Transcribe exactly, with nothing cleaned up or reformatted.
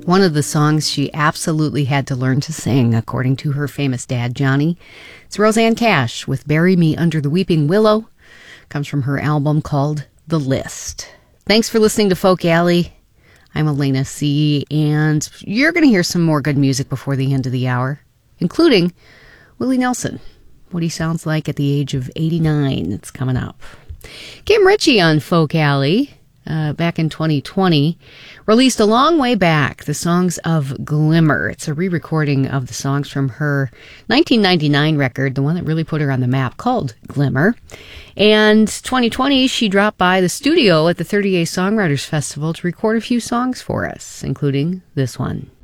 One of the songs she absolutely had to learn to sing, according to her famous dad, Johnny. It's Rosanne Cash with Bury Me Under the Weeping Willow. Comes from her album called The List. Thanks for listening to Folk Alley. I'm Elena C., and you're going to hear some more good music before the end of the hour, including Willie Nelson, what he sounds like at the age of eighty-nine. It's coming up. Kim Ritchie on Folk Alley. Uh, back in twenty twenty, released a long way back, the songs of Glimmer. It's a re-recording of the songs from her nineteen ninety-nine record, the one that really put her on the map, called Glimmer. And twenty twenty, she dropped by the studio at the thirty-eighth Songwriters Festival to record a few songs for us, including this one.